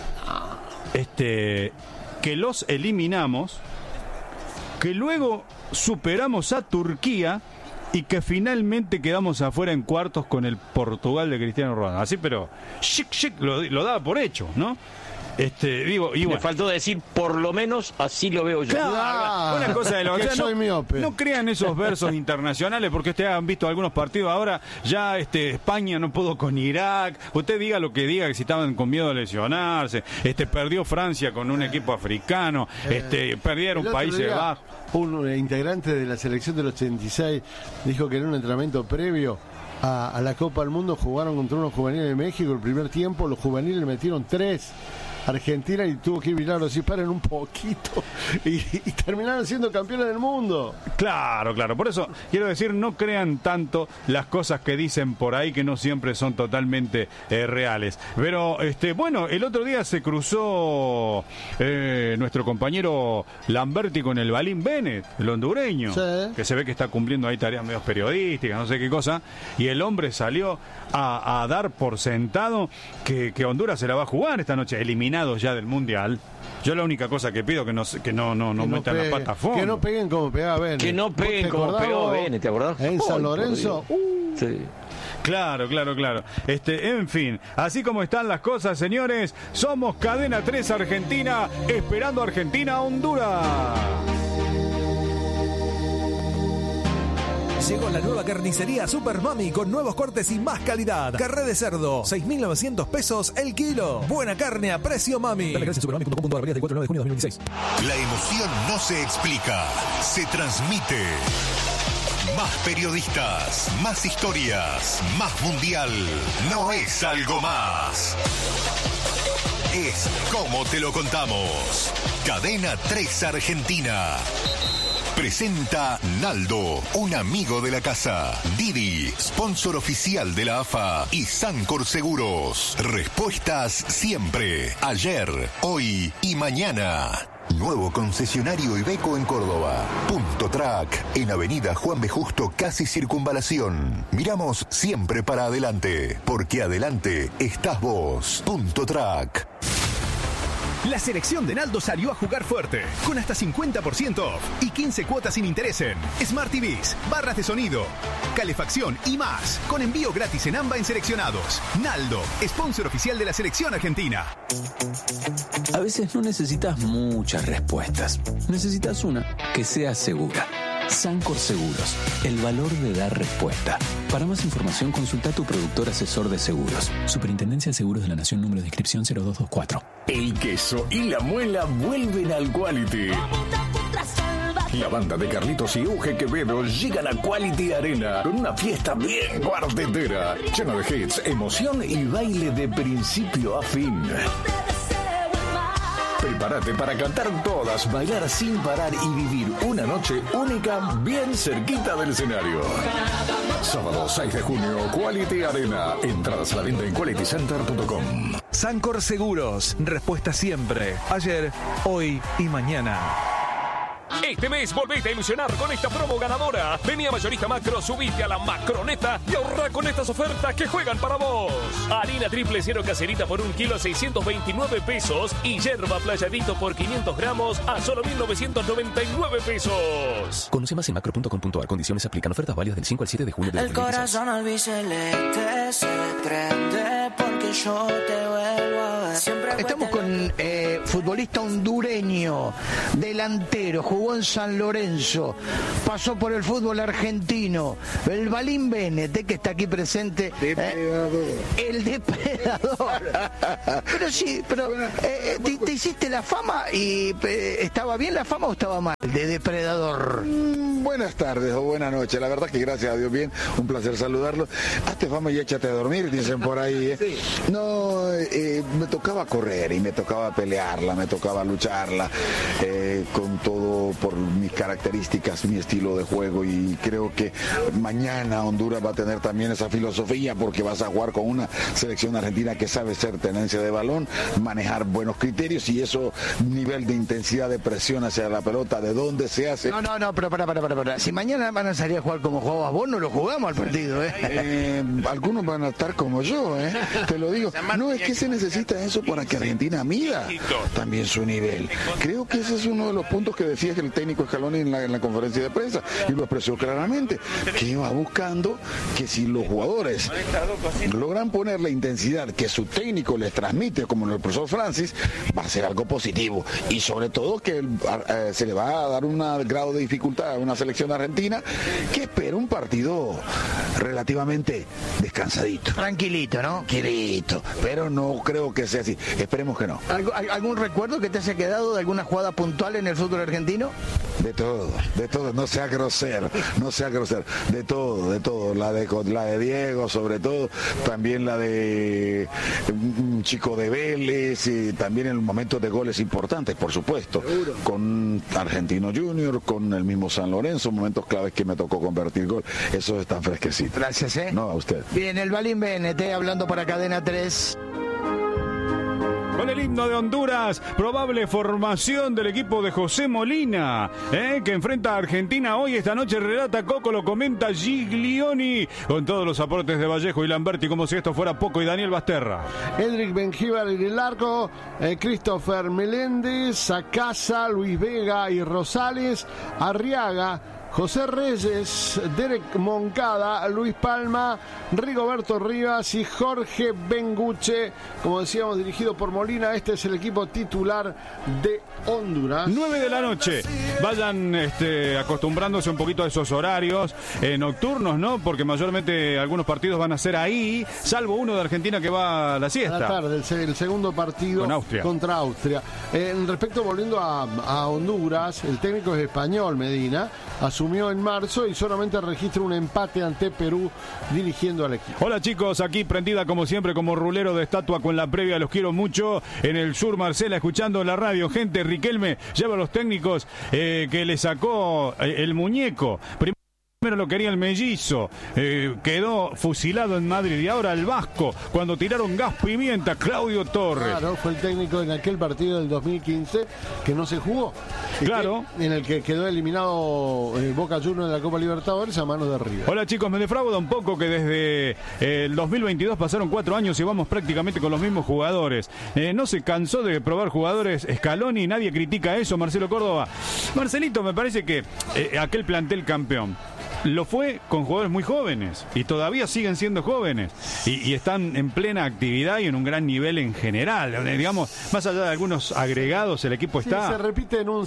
Speaker 2: que los eliminamos, que luego superamos a Turquía y que finalmente quedamos afuera en cuartos con el Portugal de Cristiano Ronaldo. Así, pero lo daba por hecho, ¿no?
Speaker 6: Me faltó decir, por lo menos así lo veo yo.
Speaker 2: Claro, una cosa de lo que
Speaker 1: soy miope.
Speaker 2: No crean esos versos internacionales, porque ustedes han visto algunos partidos ahora, ya España no pudo con Irak, usted diga lo que diga, que si estaban con miedo a lesionarse, perdió Francia con un equipo africano, perdieron Países Bajos.
Speaker 1: Un integrante de la selección del 86 dijo que en un entrenamiento previo a la Copa del Mundo jugaron contra unos juveniles de México. El primer tiempo los juveniles metieron 3. Argentina, y tuvo que ir Vilaro, si paren un poquito, y terminaron siendo campeones del mundo.
Speaker 2: Claro, por eso quiero decir, no crean tanto las cosas que dicen por ahí, que no siempre son totalmente reales. Pero bueno, el otro día se cruzó nuestro compañero Lamberti con el Balín Bennett, el hondureño, que se ve que está cumpliendo ahí tareas medio periodísticas, no sé qué cosa, y el hombre salió a dar por sentado que Honduras se la va a jugar esta noche, eliminado ya del Mundial. Yo la única cosa que pido que no metan la pata a fondo.
Speaker 1: Que no peguen como pegaba Bennett.
Speaker 6: Que no peguen como pegó Bennett, ¿te acordás?
Speaker 1: En San Lorenzo.
Speaker 6: Sí.
Speaker 2: Claro. En fin, así como están las cosas, señores, somos Cadena 3 Argentina, esperando Argentina-Honduras.
Speaker 8: Llegó la nueva carnicería Super Mami con nuevos cortes y más calidad. Carré de cerdo, 6.900 pesos el kilo. Buena carne a precio Mami.
Speaker 12: La emoción no se explica, se transmite. Más periodistas, más historias, más mundial. No es algo más. Es como te lo contamos. Cadena 3 Argentina. Presenta Naldo, un amigo de la casa. Didi, sponsor oficial de la AFA. Y Sancor Seguros. Respuestas siempre. Ayer, hoy y mañana. Nuevo concesionario Iveco en Córdoba. Punto Track, en Avenida Juan B. Justo, casi Circunvalación. Miramos siempre para adelante, porque adelante estás vos. Punto Track.
Speaker 18: La selección de Naldo salió a jugar fuerte, con hasta 50% off y 15 cuotas sin interés en Smart TVs, barras de sonido, calefacción y más, con envío gratis en AMBA en seleccionados. Naldo, sponsor oficial de la selección argentina.
Speaker 19: A veces no necesitas muchas respuestas, necesitas una que sea segura. Sancor Seguros, el valor de dar respuesta. Para más información, consulta a tu productor asesor de seguros. Superintendencia de Seguros de la Nación, número de inscripción 0224.
Speaker 20: El queso y la muela vuelven al Quality. La banda de Carlitos y Euge Quevedo llegan a Quality Arena con una fiesta bien cuartetera, llena de hits, emoción y baile de principio a fin. Prepárate para cantar todas, bailar sin parar y vivir una noche única bien cerquita del escenario. Sábado 6 de junio, Quality Arena. Entradas a la venta en qualitycenter.com.
Speaker 8: Sancor Seguros, respuesta siempre, ayer, hoy y mañana.
Speaker 14: Este mes volvete a ilusionar con esta promo ganadora. Vení a Mayorista Macro, subite a la Macroneta y ahorra con estas ofertas que juegan para vos. Harina triple cero caserita por 1 kilo a 629 pesos y yerba playadito por 500 gramos a solo 1.999 pesos.
Speaker 13: Conoce más en macro.com.ar. Condiciones aplican. Ofertas válidas del 5 al 7 de junio de 2016.
Speaker 21: El corazón albiceleste se prende porque yo te vuelvo a ver.
Speaker 22: Estamos con futbolista hondureño, delantero, jugó en San Lorenzo, pasó por el fútbol argentino, el Balín Bennett, que está aquí presente.
Speaker 23: Depredador.
Speaker 22: El depredador. Pero sí, pero te hiciste la fama y ¿estaba bien la fama o estaba mal de depredador?
Speaker 23: Buenas tardes o buenas noches, la verdad que gracias a Dios bien, un placer saludarlo. Hazte fama y échate a dormir, dicen por ahí. Sí. No, me tocaba correr y me tocaba pelearla, me tocaba lucharla, con todo por mis características, mi estilo de juego, y creo que mañana Honduras va a tener también esa filosofía porque vas a jugar con una selección argentina que sabe ser tenencia de balón, manejar buenos criterios y eso, nivel de intensidad de presión hacia la pelota, de dónde se hace.
Speaker 22: No, pero para. Si mañana van a salir a jugar como jugabas vos, no lo jugamos al partido,
Speaker 23: Algunos van a estar como yo, te lo digo. No, es que se necesita eso para que Argentina mida también su nivel. Creo que ese es uno de los puntos que decía el técnico Scaloni en la conferencia de prensa y lo expresó claramente, que iba buscando que si los jugadores logran poner la intensidad que su técnico les transmite, como el profesor Francis, va a ser algo positivo y sobre todo que se le va a dar un grado de dificultad a una selección argentina que espera un partido relativamente descansadito.
Speaker 22: Tranquilito, ¿no?
Speaker 23: Tranquilito, pero no creo que sea así. Esperemos que no.
Speaker 22: ¿Algún recuerdo que te haya quedado de alguna jugada puntual en el fútbol argentino?
Speaker 23: De todo, no sea grosero, de todo, la de Diego sobre todo, también la de un chico de Vélez, y también en momentos de goles importantes, por supuesto, con Argentino Junior, con el mismo San Lorenzo, momentos claves que me tocó convertir gol, eso está fresquecito.
Speaker 22: Gracias,
Speaker 23: No, a usted.
Speaker 22: Bien, el Balín Bennett, hablando para Cadena 3.
Speaker 2: Con el himno de Honduras, probable formación del equipo de José Molina, que enfrenta a Argentina hoy. Esta noche relata Coco, lo comenta Giglioni, con todos los aportes de Vallejo y Lamberti, como si esto fuera poco, y Daniel Basterra.
Speaker 1: Edric Benjíbar en el arco, Christopher Meléndez, Sacasa, Luis Vega y Rosales, Arriaga, José Reyes, Derek Moncada, Luis Palma, Rigoberto Rivas y Jorge Benguche, como decíamos, dirigido por Molina. Este es el equipo titular de Honduras.
Speaker 2: 9 de la noche. Vayan acostumbrándose un poquito a esos horarios nocturnos, ¿no? Porque mayormente algunos partidos van a ser ahí, salvo uno de Argentina que va a la siesta.
Speaker 1: A la tarde, el segundo partido contra Austria. Respecto, volviendo a Honduras, el técnico es español, Medina, asumió en marzo y solamente registra un empate ante Perú dirigiendo al equipo.
Speaker 2: Hola chicos, aquí prendida como siempre como rulero de estatua con la previa, los quiero mucho. En el sur, Marcela, escuchando la radio. Gente, Riquelme lleva a los técnicos que le sacó el muñeco. Primero lo quería el mellizo, quedó fusilado en Madrid, y ahora el vasco, cuando tiraron gas pimienta, Claudio Torres.
Speaker 1: Claro, fue el técnico en aquel partido del 2015 que no se jugó.
Speaker 2: Claro.
Speaker 1: En el que quedó eliminado Boca Juniors de la Copa Libertadores a manos de River.
Speaker 2: Hola chicos, me defrauda un poco que desde el 2022 pasaron 4 años y vamos prácticamente con los mismos jugadores. ¿No se cansó de probar jugadores Scaloni? Nadie critica eso, Marcelo Córdoba. Marcelito, me parece que aquel plantel campeón lo fue con jugadores muy jóvenes y todavía siguen siendo jóvenes y están en plena actividad y en un gran nivel en general, digamos, más allá de algunos agregados, el equipo está...
Speaker 1: Se repite en un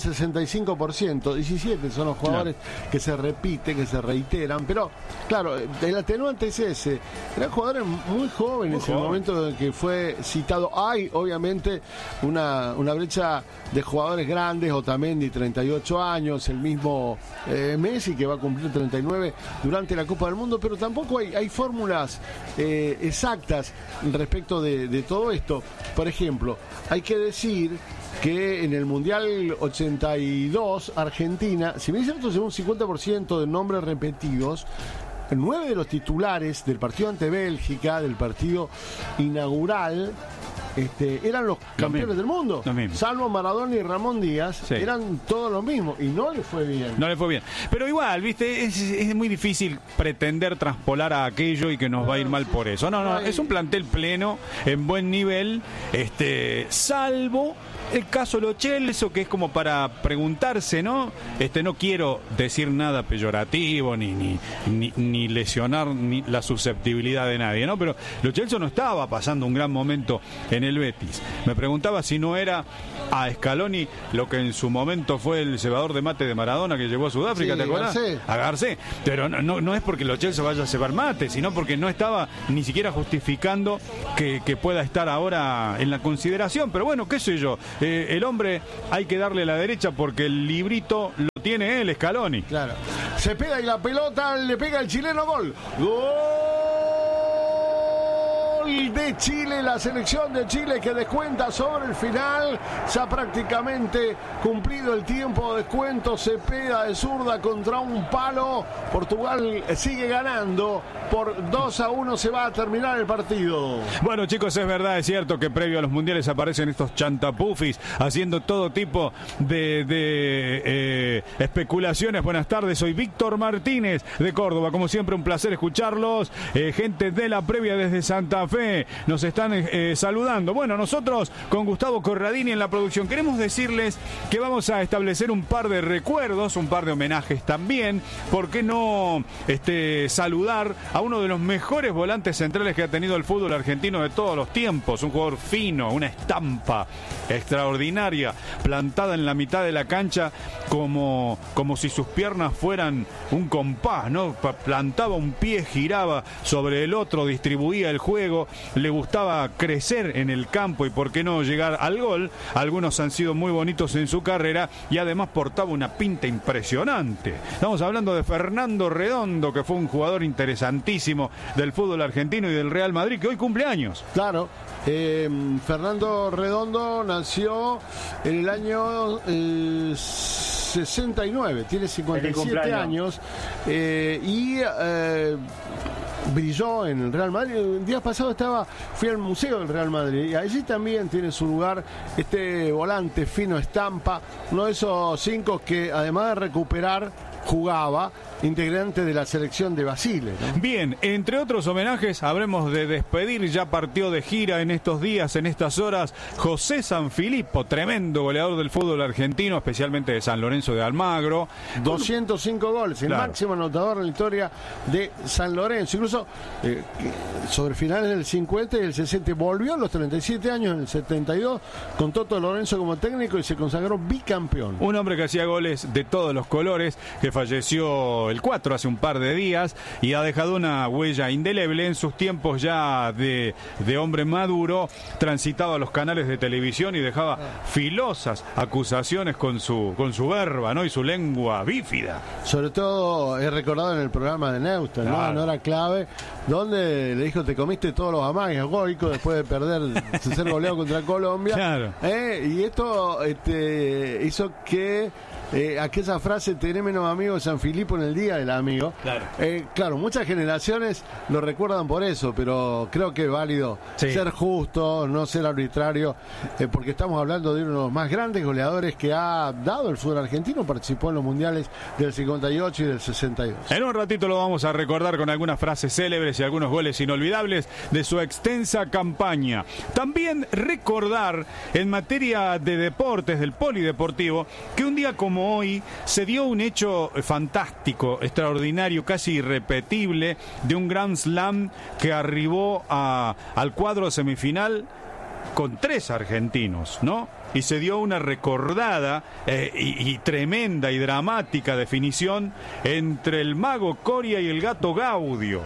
Speaker 1: 65%, 17 son los jugadores que se repiten, que se reiteran, pero claro, el atenuante es ese, eran jugadores muy jóvenes en el momento en que fue citado. Hay obviamente una brecha de jugadores grandes, Otamendi 38 años, el mismo Messi que va a cumplir 39 durante la Copa del Mundo, pero tampoco hay fórmulas exactas respecto de todo esto. Por ejemplo, hay que decir que en el Mundial 82, Argentina, si bien es cierto, según un 50% de nombres repetidos, 9 de los titulares del partido ante Bélgica, del partido inaugural, eran los campeones del mundo, salvo Maradona y Ramón Díaz, eran todos los mismos, y no le fue bien.
Speaker 2: No le fue bien. Pero igual, viste, es muy difícil pretender traspolar a aquello y que nos va a ir mal por eso. No, es un plantel pleno, en buen nivel, salvo el caso Lo Celso, que es como para preguntarse, ¿no? No quiero decir nada peyorativo, ni lesionar ni la susceptibilidad de nadie, ¿no? Pero Lo Celso no estaba pasando un gran momento en el Betis. Me preguntaba si no era a Scaloni lo que en su momento fue el cebador de mate de Maradona que llevó a Sudáfrica, ¿te acuerdas? A Garcés. Pero no es porque Lo Celso vaya a cebar mate, sino porque no estaba ni siquiera justificando que pueda estar ahora en la consideración. Pero bueno, qué sé yo, el hombre hay que darle la derecha porque el librito lo tiene él, Scaloni.
Speaker 1: Claro. Se pega y la pelota le pega el chileno, gol. De Chile, la selección de Chile que descuenta sobre el final. Se ha prácticamente cumplido el tiempo de descuento. Cepeda de zurda contra un palo. Portugal sigue ganando por 2-1. Se va a terminar el partido.
Speaker 2: Bueno, chicos, es verdad, es cierto que previo a los mundiales aparecen estos chantapufis haciendo todo tipo de especulaciones. Buenas tardes, soy Víctor Martínez de Córdoba. Como siempre, un placer escucharlos. Gente de la previa desde Santa Fe nos están saludando. Bueno, nosotros con Gustavo Corradini en la producción queremos decirles que vamos a establecer un par de recuerdos, un par de homenajes también. ¿Por qué no saludar a uno de los mejores volantes centrales que ha tenido el fútbol argentino de todos los tiempos? Un jugador fino, una estampa extraordinaria, plantada en la mitad de la cancha como si sus piernas fueran un compás, ¿no? Plantaba un pie, giraba sobre el otro, distribuía el juego. Le gustaba crecer en el campo y por qué no llegar al gol. Algunos han sido muy bonitos en su carrera y además portaba una pinta impresionante. Estamos hablando de Fernando Redondo, que fue un jugador interesantísimo del fútbol argentino y del Real Madrid, que hoy cumple años.
Speaker 1: Claro, Fernando Redondo nació en el año 69, tiene 57 años y brilló en el Real Madrid. El día pasado fui al museo del Real Madrid y allí también tiene su lugar este volante fino, estampa, uno de esos 5 que además de recuperar jugaba, integrante de la selección de Basile, ¿no?
Speaker 2: Bien, entre otros homenajes habremos de despedir, ya partió de gira en estos días, en estas horas, José Sanfilippo, tremendo goleador del fútbol argentino, especialmente de San Lorenzo de Almagro.
Speaker 1: 205 goles, el máximo anotador en la historia de San Lorenzo. Incluso sobre finales del 50 y el 60 volvió a los 37 años en el 72 con Toto Lorenzo como técnico y se consagró bicampeón.
Speaker 2: Un hombre que hacía goles de todos los colores, que falleció el 4 hace un par de días y ha dejado una huella indeleble en sus tiempos ya de hombre maduro. Transitaba los canales de televisión y dejaba filosas acusaciones con su verba, ¿no? Y su lengua bífida.
Speaker 1: Sobre todo he recordado en el programa de Neustadt, ¿no? En Hora Clave, donde le dijo: te comiste todos los amagues, Goico, después de ser goleado contra Colombia.
Speaker 2: Claro.
Speaker 1: Y esto hizo que aquella frase, tené menos amigos San Filipo en el día del amigo. Claro. Claro, muchas generaciones lo recuerdan por eso, pero creo que es válido ser justo, no ser arbitrario, porque estamos hablando de uno de los más grandes goleadores que ha dado el fútbol argentino. Participó en los mundiales del 58 y del 62.
Speaker 2: En un ratito lo vamos a recordar con algunas frases célebres y algunos goles inolvidables de su extensa campaña. También recordar, en materia de deportes, del polideportivo, que un día como hoy se dio un hecho fantástico, extraordinario, casi irrepetible, de un Grand Slam que arribó al cuadro semifinal con 3 argentinos, ¿no? Y se dio una recordada y tremenda y dramática definición entre el mago Coria y el gato Gaudio.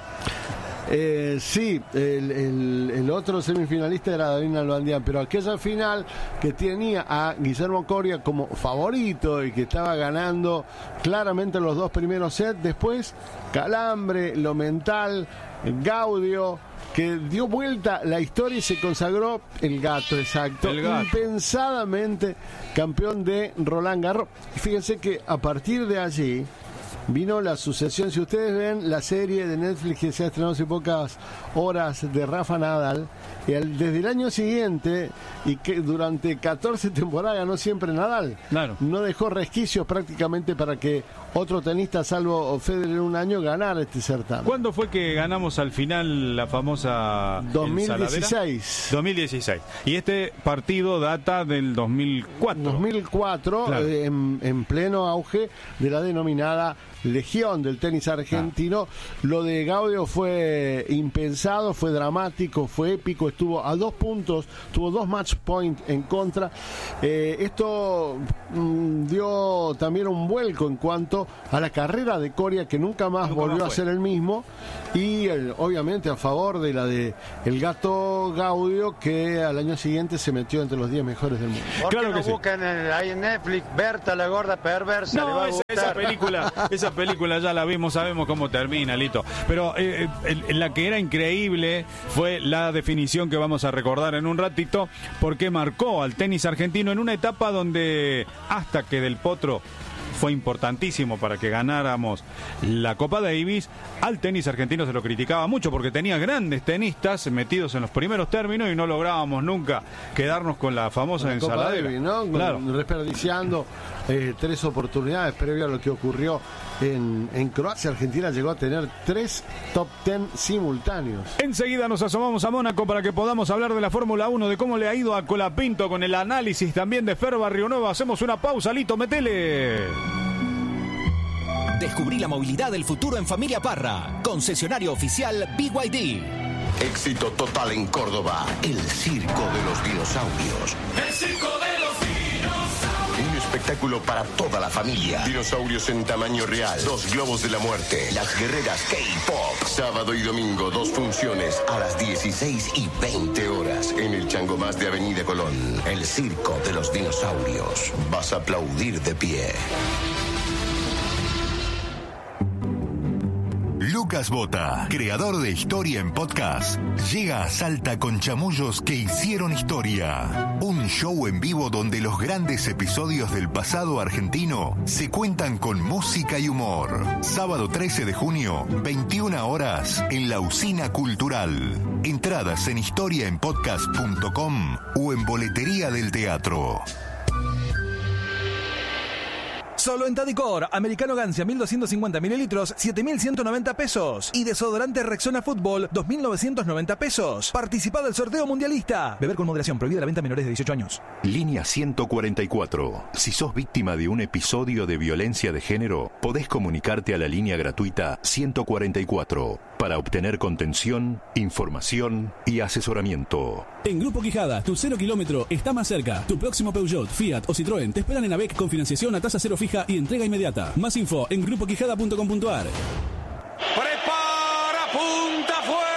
Speaker 1: Sí, el otro semifinalista era David Nalbandián, pero aquella final que tenía a Guillermo Coria como favorito y que estaba ganando claramente los 2 primeros sets, después calambre, lo mental, Gaudio que dio vuelta la historia y se consagró el Gato, exacto, impensadamente campeón de Roland Garros. Y fíjense que a partir de allí vino la sucesión. Si ustedes ven la serie de Netflix que se ha estrenado hace pocas horas de Rafa Nadal, desde el año siguiente, y que durante 14 temporadas ganó siempre Nadal.
Speaker 2: Claro.
Speaker 1: No dejó resquicios prácticamente para que otro tenista, salvo Federer, en un año ganara este certamen.
Speaker 2: ¿Cuándo fue que ganamos al final la famosa
Speaker 1: 2016.
Speaker 2: 2016. Y este partido data del 2004.
Speaker 1: 2004, claro. En pleno auge de la denominada legión del tenis argentino. Lo de Gaudio fue impensado, fue dramático, fue épico, estuvo a 2 puntos, tuvo 2 match point en contra. Esto dio también un vuelco en cuanto a la carrera de Coria, que nunca más volvió a ser el mismo, y obviamente a favor de la de el Gato Gaudio, que al año siguiente se metió entre los 10 mejores del mundo.
Speaker 3: ¿Por qué no buscan ahí en Netflix Berta la gorda perversa?
Speaker 2: No, esa película ya la vimos, sabemos cómo termina, Lito. Pero la que era increíble fue la definición que vamos a recordar en un ratito, porque marcó al tenis argentino en una etapa donde, hasta que Del Potro fue importantísimo para que ganáramos la Copa Davis, al tenis argentino se lo criticaba mucho porque tenía grandes tenistas metidos en los primeros términos y no lográbamos nunca quedarnos con la famosa ensaladera.
Speaker 1: Davis, ¿no? Claro. Desperdiciando 3 oportunidades previo a lo que ocurrió en Croacia. Argentina llegó a tener 3 top 10 simultáneos.
Speaker 2: Enseguida nos asomamos a Mónaco para que podamos hablar de la Fórmula 1, de cómo le ha ido a Colapinto, con el análisis también de Fer Barrionuevo. Hacemos una pausa, Lito, metele.
Speaker 7: Descubrí la movilidad del futuro en Familia Parra. Concesionario oficial BYD.
Speaker 9: Éxito total en Córdoba. El Circo de los Dinosaurios.
Speaker 17: El Circo de los Dinosaurios.
Speaker 9: Un espectáculo para toda la familia. Dinosaurios en tamaño real. 2 globos de la muerte. Las guerreras K-Pop. Sábado y domingo, 2 funciones a las 16 y 20 horas. En el Chango Más de Avenida Colón. El Circo de los Dinosaurios. Vas a aplaudir de pie.
Speaker 12: Lucas Bota, creador de Historia en Podcast, llega a Salta con Chamullos que hicieron historia. Un show en vivo donde los grandes episodios del pasado argentino se cuentan con música y humor. Sábado 13 de junio, 21 horas, en la Usina Cultural. Entradas en historiaenpodcast.com o en Boletería del Teatro.
Speaker 8: Solo en Tadicor, americano Gancia 1250 mililitros, 7.190 pesos. Y desodorante Rexona Fútbol, 2.990 pesos. Participa del sorteo mundialista. Beber con moderación, prohibida la venta a menores de 18 años.
Speaker 10: Línea 144. Si sos víctima de un episodio de violencia de género, podés comunicarte a la línea gratuita 144 para obtener contención, información y asesoramiento.
Speaker 24: En Grupo Quijada, tu 0 kilómetro está más cerca. Tu próximo Peugeot, Fiat o Citroën te esperan en ABEC con financiación a tasa cero fija y entrega inmediata. Más info en grupoquijada.com.ar.
Speaker 17: Prepara, punta, fue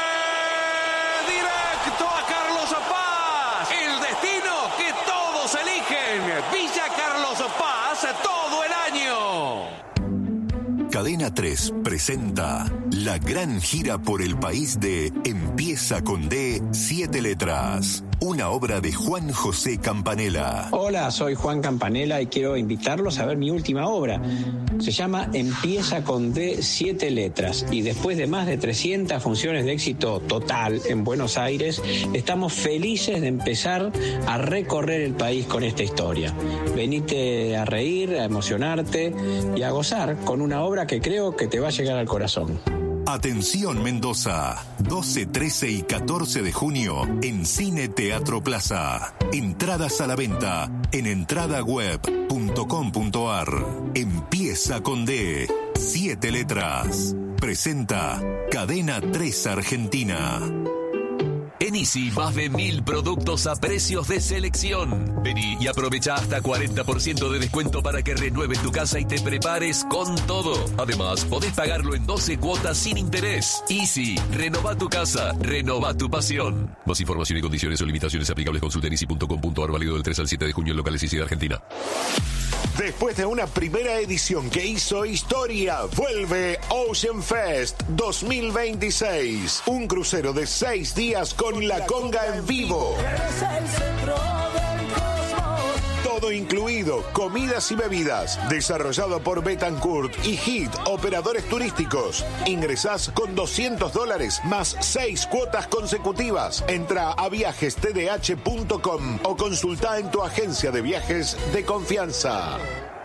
Speaker 17: directo a Carlos Paz. El destino que todos eligen. Villa Carlos Paz todo el año.
Speaker 12: Cadena 3 presenta la gran gira por el país de Empieza con D, 7 letras. Una obra de Juan José Campanella.
Speaker 25: Hola, soy Juan Campanella y quiero invitarlos a ver mi última obra. Se llama Empieza con D, 7 letras. Y después de más de 300 funciones de éxito total en Buenos Aires, estamos felices de empezar a recorrer el país con esta historia. Venite a reír, a emocionarte y a gozar con una obra que creo que te va a llegar al corazón.
Speaker 12: Atención Mendoza, 12, 13 y 14 de junio en Cine Teatro Plaza. Entradas a la venta en entradaweb.com.ar. Empieza con D, 7 letras. Presenta Cadena 3 Argentina.
Speaker 5: En Easy, más de 1000 productos a precios de selección. Vení y aprovecha hasta 40% de descuento para que renueves tu casa y te prepares con todo. Además, podés pagarlo en 12 cuotas sin interés. Easy, renova tu casa, renova tu pasión. Más información y condiciones o limitaciones aplicables, consulta en easy.com.ar, válido del 3 al 7 de junio en locales Easy de Argentina.
Speaker 4: Después de una primera edición que hizo historia, vuelve Ocean Fest 2026. Un crucero de 6 días con La Conga en vivo. Todo incluido, comidas y bebidas. Desarrollado por Betancourt y HIT, operadores turísticos. Ingresás con $200 más 6 cuotas consecutivas. Entra a viajestdh.com o consulta en tu agencia de viajes de confianza.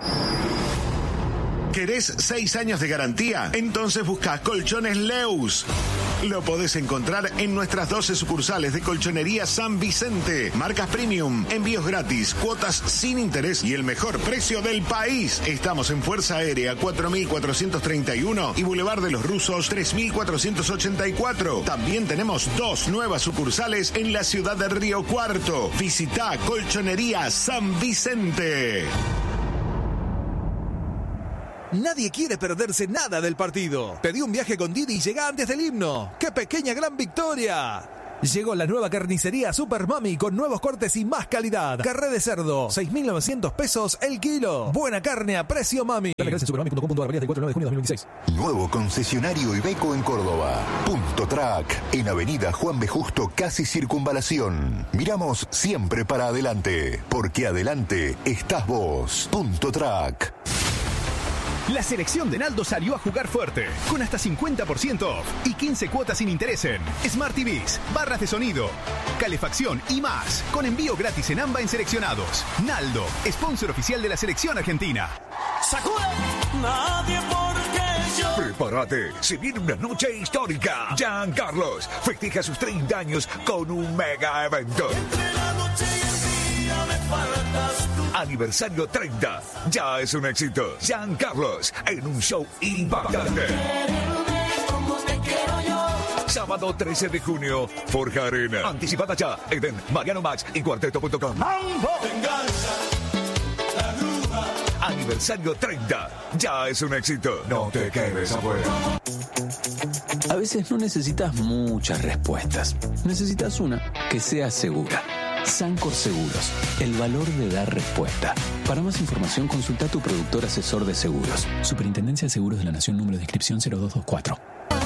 Speaker 4: ¿Querés 6 años de garantía? Entonces busca Colchones Leus. Lo podés encontrar en nuestras 12 sucursales de Colchonería San Vicente. Marcas premium, envíos gratis, cuotas sin interés y el mejor precio del país. Estamos en Fuerza Aérea 4431 y Boulevard de los Rusos 3484. También tenemos 2 nuevas sucursales en la ciudad de Río Cuarto. Visita Colchonería San Vicente.
Speaker 8: Nadie quiere perderse nada del partido. Pedí un viaje con Didi y llega antes del himno. ¡Qué pequeña gran victoria! Llegó la nueva carnicería Super Mami con nuevos cortes y más calidad. Carré de cerdo, 6.900 pesos el kilo. Buena carne a precio Mami.
Speaker 10: Nuevo concesionario Iveco en Córdoba. Punto Track, en Avenida Juan B. Justo, casi Circunvalación. Miramos siempre para adelante, porque adelante estás vos. Punto Track.
Speaker 18: La selección de Naldo salió a jugar fuerte, con hasta 50% off y 15 cuotas sin interés en Smart TVs, barras de sonido, calefacción y más, con envío gratis en AMBA en seleccionados. Naldo, sponsor oficial de la selección argentina.
Speaker 12: Nadie porque yo. Prepárate, se viene una noche histórica. Jean Carlos festeja sus 30 años con un mega evento. Entre la noche y el día me faltas tú.
Speaker 20: Aniversario 30. Ya es un éxito. Jean Carlos en un show impactante. Sábado 13 de junio, Forja Arena. Anticipada ya, Eden, Mariano Max y Cuarteto.com. Aniversario 30. Ya es un éxito. No te quedes afuera.
Speaker 19: A veces no necesitas muchas respuestas. Necesitas una que sea segura. Sancor Seguros, el valor de dar respuesta. Para más información, consulta a tu productor asesor de seguros. Superintendencia de Seguros de la Nación, número de inscripción 0224.